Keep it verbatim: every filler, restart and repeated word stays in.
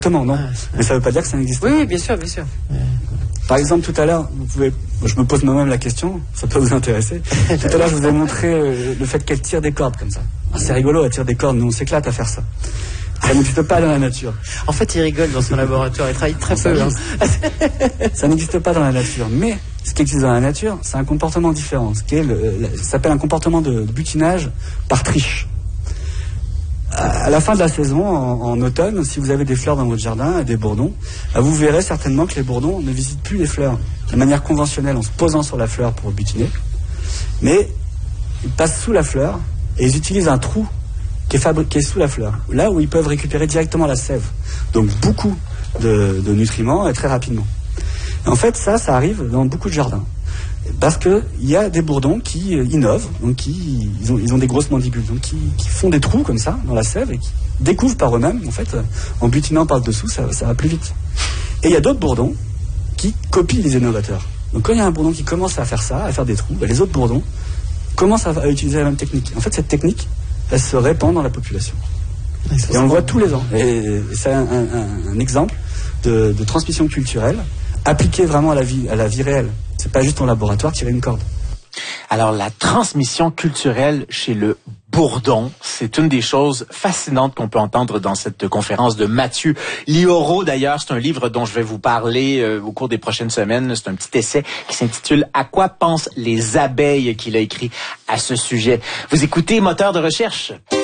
Exactement, non. Mais ça ne veut pas dire que ça n'existe oui, pas. Oui, bien sûr, bien sûr. Par exemple, tout à l'heure, vous pouvez, je me pose moi-même la question, ça peut vous intéresser. Tout à l'heure, je vous ai montré euh, le fait qu'elle tire des cordes comme ça. Ah, c'est rigolo, elle tire des cordes, nous on s'éclate à faire ça. Ça n'existe pas dans la nature. En fait, il rigole dans son laboratoire, il travaille très peu. Hein. Ça n'existe pas dans la nature. Mais ce qui existe dans la nature, c'est un comportement différent. Ce qui est le, le, ça s'appelle un comportement de butinage par triche. À la fin de la saison, en, en automne, si vous avez des fleurs dans votre jardin et des bourdons, vous verrez certainement que les bourdons ne visitent plus les fleurs de manière conventionnelle en se posant sur la fleur pour butiner, mais ils passent sous la fleur et ils utilisent un trou qui est fabriqué sous la fleur, là où ils peuvent récupérer directement la sève. Donc beaucoup de, de nutriments et très rapidement. Et en fait, ça, ça arrive dans beaucoup de jardins. Parce qu'il y a des bourdons qui euh, innovent, donc qui, ils, ont, ils ont des grosses mandibules, donc qui, qui font des trous comme ça dans la sève et qui découvrent par eux-mêmes, en fait, euh, en butinant par le dessous, ça, ça va plus vite. Et il y a d'autres bourdons qui copient les innovateurs. Donc quand il y a un bourdon qui commence à faire ça, à faire des trous, ben, les autres bourdons commencent à, à utiliser la même technique. En fait, cette technique, elle se répand dans la population. Et on le voit tous les ans. Et, et c'est un, un, un exemple de, de transmission culturelle appliquée vraiment à la vie, à la vie réelle. C'est pas juste en laboratoire tirer une corde. Alors, la transmission culturelle chez le bourdon, c'est une des choses fascinantes qu'on peut entendre dans cette conférence de Mathieu Liauraud. D'ailleurs, c'est un livre dont je vais vous parler euh, au cours des prochaines semaines. C'est un petit essai qui s'intitule « À quoi pensent les abeilles » qu'il a écrit à ce sujet. Vous écoutez Moteur de recherche.